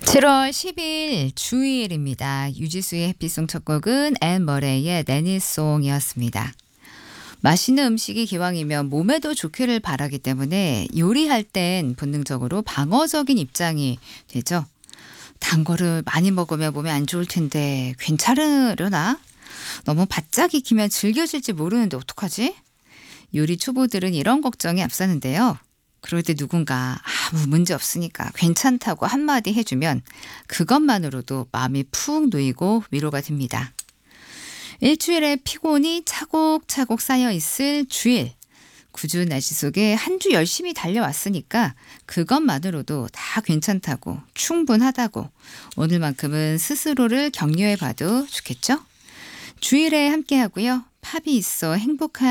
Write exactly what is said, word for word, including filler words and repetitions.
칠월 십일 주일입니다. 유지수의 해피송 첫 곡은 앤 머레이의 내니송이었습니다. 맛있는 음식이 기왕이면 몸에도 좋기를 바라기 때문에 요리할 땐 본능적으로 방어적인 입장이 되죠. 단 거를 많이 먹으면 몸에 안 좋을 텐데 괜찮으려나? 너무 바짝 익히면 질겨질지 모르는데 어떡하지? 요리 초보들은 이런 걱정이 앞서는데요. 그럴 때 누군가 아무 문제 없으니까 괜찮다고 한마디 해주면 그것만으로도 마음이 푹 놓이고 위로가 됩니다. 일주일의 피곤이 차곡차곡 쌓여 있을 주일. 궂은 날씨 속에 한 주 열심히 달려왔으니까 그것만으로도 다 괜찮다고, 충분하다고 오늘만큼은 스스로를 격려해봐도 좋겠죠? 주일에 함께하고요. 팝이 있어 행복한